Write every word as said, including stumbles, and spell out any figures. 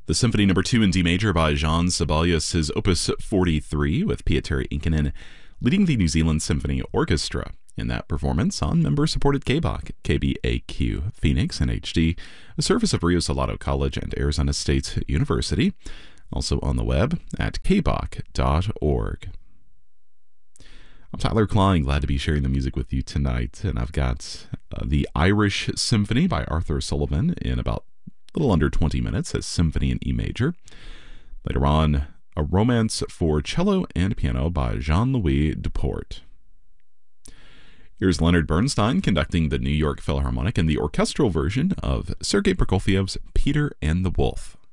The Symphony Number two in D major by Jean Sibelius, his Opus forty-three, with Pietari Inkinen leading the New Zealand Symphony Orchestra in that performance on member-supported K B A Q, K B A Q Phoenix in H D, a service of Rio Salado College and Arizona State University, also on the web at k b a q dot org. I'm Tyler Klein, glad to be sharing the music with you tonight, and I've got uh, the Irish Symphony by Arthur Sullivan in about a little under twenty minutes as Symphony in E major. Later on, a Romance for Cello and Piano by Jean-Louis Duport. Here's Leonard Bernstein conducting the New York Philharmonic in the orchestral version of Sergei Prokofiev's Peter and the Wolf.